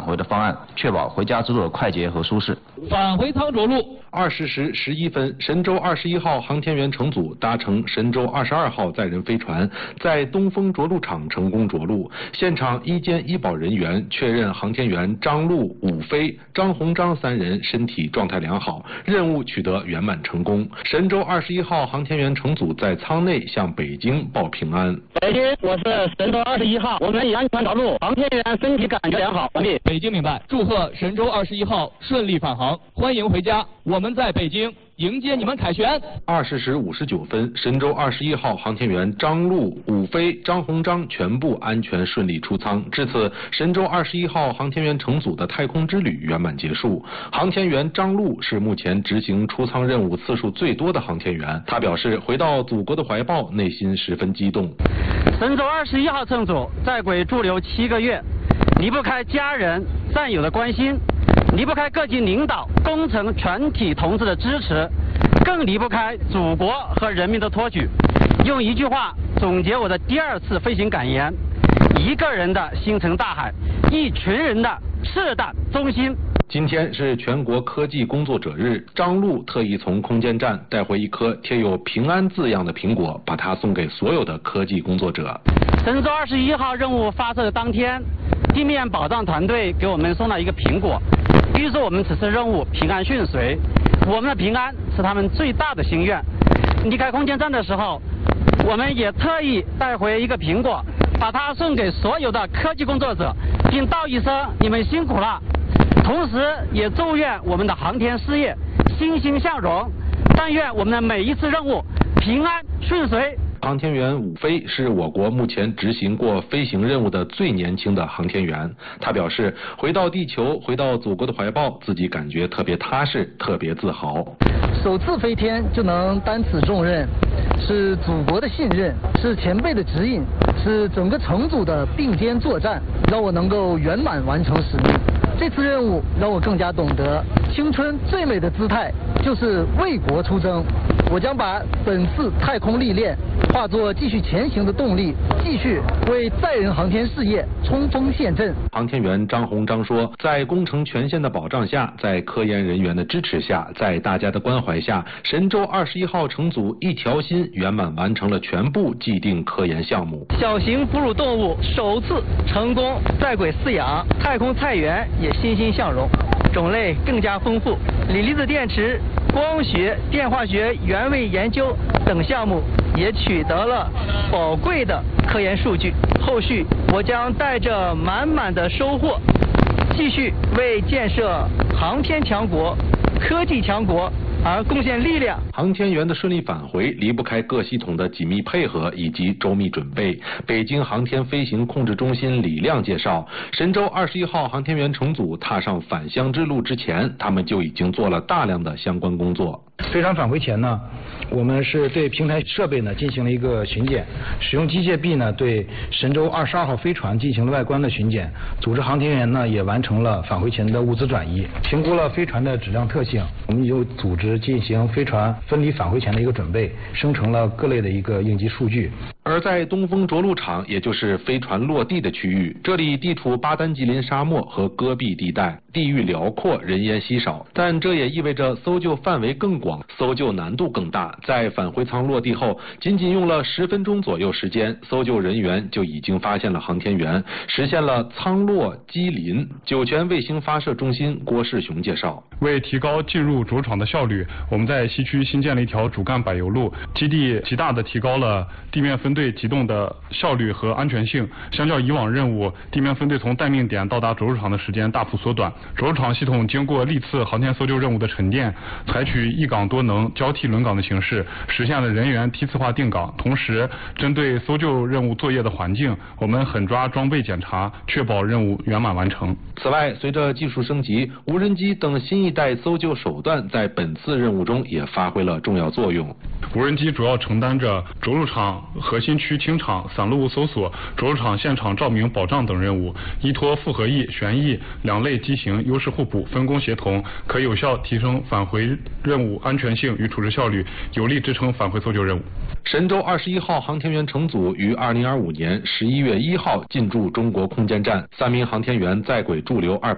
回的方案，确保回家之路的快捷和舒适。 返回舱着陆。 20时11分，神舟21号航天员乘组搭乘神舟22号载人飞船，在东风着陆场成功着陆。现场医监医保人员确认航天员张陆、武飞、张鸿章3人身体状态良好，任务取得圆满成功。神舟21号航天员乘组在舱内向北京报平安。 北京，我是神舟21号，我们已安全着陆，航天员身体感觉良好，完毕。 北京明白，祝贺神舟21号顺利返航，欢迎回家。我们在北京迎接你们凯旋。 20时59分，神舟21号航天员张陆、武飞、张鸿章全部安全顺利出舱。至此，神舟21号航天员乘组的太空之旅圆满结束。航天员张陆是目前执行出舱任务次数最多的航天员。他表示，回到祖国的怀抱，内心十分激动。 神舟21号乘组在轨驻留7个月，离不开家人、战友的关心，离不开各级领导、工程全体同志的支持，更离不开祖国和人民的托举。用一句话总结我的第2次飞行感言：一个人的星辰大海，一群人的赤胆忠心。 今天是全国科技工作者日，张陆特意从空间站带回一颗贴有平安字样的苹果，把它送给所有的科技工作者。 神舟21号任务发射的当天，地面保障团队给我们送了一个苹果，预祝我们此次任务平安顺遂。我们的平安是他们最大的心愿。离开空间站的时候，我们也特意带回一个苹果，把它送给所有的科技工作者，并道一声你们辛苦了。同时也祝愿我们的航天事业欣欣向荣，但愿我们的每一次任务平安顺遂。 航天员武飞是我国目前执行过飞行任务的最年轻的航天员。他表示，回到地球，回到祖国的怀抱，自己感觉特别踏实，特别自豪。 首次飞天就能担此重任，是祖国的信任，是前辈的指引，是整个乘组的并肩作战，让我能够圆满完成使命。这次任务让我更加懂得，青春最美的姿态就是为国出征。我将把本次太空历练化作继续前行的动力，继续为载人航天事业冲锋陷阵。 航天员张鸿章说，在工程权限的保障下，在科研人员的支持下，在大家的关怀下，神舟21号乘组一条心圆满完成了全部既定科研项目。 小型哺乳动物首次成功在轨饲养，太空菜园也欣欣向荣，种类更加丰富。锂离子电池、光学、电化学原位研究等项目也取得了宝贵的科研数据。后续我将带着满满的收获，继续为建设航天强国、科技强国而贡献力量。 航天员的顺利返回离不开各系统的紧密配合以及周密准备。北京航天飞行控制中心李亮介绍，神舟21号航天员乘组踏上返乡之路之前，他们就已经做了大量的相关工作。 飞船返回前呢，我们是对平台设备呢进行了一个巡检，使用机械臂呢对神舟22号飞船进行了外观的巡检，组织航天员呢也完成了返回前的物资转移，评估了飞船的质量特性，我们就组织进行飞船分离返回前的一个准备，生成了各类的一个应急数据。 而在东风着陆场，也就是飞船落地的区域，这里地处巴丹吉林沙漠和戈壁地带，地域辽阔，人烟稀少，但这也意味着搜救范围更广，搜救难度更大。在返回舱落地后，仅仅用了10分钟左右时间，搜救人员就已经发现了航天员，实现了舱落机临。酒泉卫星发射中心郭世雄介绍， 为提高进入着陆场的效率，我们在西区新建了一条主干柏油路，基地极大的提高了地面分队机动的效率和安全性。相较以往任务，地面分队从待命点到达着陆场的时间大幅缩短。着陆场系统经过历次航天搜救任务的沉淀，采取一岗多能、交替轮岗的形式，实现了人员梯次化定岗。同时，针对搜救任务作业的环境，我们狠抓装备检查，确保任务圆满完成。 此外，随着技术升级，无人机等新一代搜救手段在本次任务中也发挥了重要作用。 无人机主要承担着着陆场核心区清场、散落物搜索、着陆场现场照明保障等任务，依托复合翼、旋翼两类机型优势互补、分工协同，可有效提升返回任务安全性与处置效率，有力支撑返回搜救任务。 神舟21号航天员乘组于2025年11月1号进驻中国空间站，3名航天员在轨驻留